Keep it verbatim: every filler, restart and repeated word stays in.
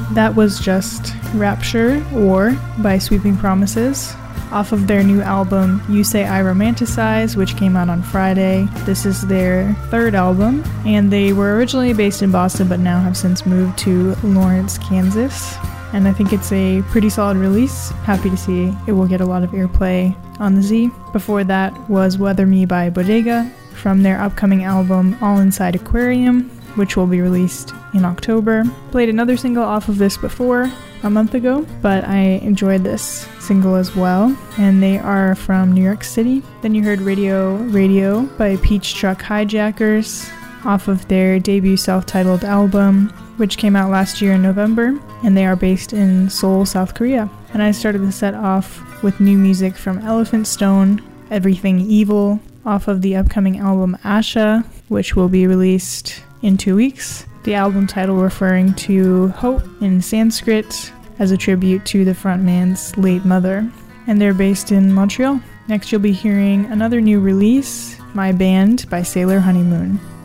that was just Rapture or by Sweeping Promises, off of their new album You Say I Romanticize, which came out on Friday. This is their third album, and they were originally based in Boston but now have since moved to Lawrence, Kansas. And I think it's a pretty solid release. Happy to see it will get a lot of airplay on the Z. Before that was Weather Me by Bodega from their upcoming album All Inside Aquarium, which will be released in October. Played another single off of this before, a month ago, but I enjoyed this single as well, and they are from New York City. Then you heard Radio Radio by Peach Truck Hijackers off of their debut self-titled album, which came out last year in November, and they are based in Seoul, South Korea. And I started the set off with new music from Elephant Stone, Everything Evil, off of the upcoming album Asha, which will be released in two weeks. The album title referring to hope in Sanskrit as a tribute to the frontman's late mother. And they're based in Montreal. Next you'll be hearing another new release, My Band by Sailor Honeymoon.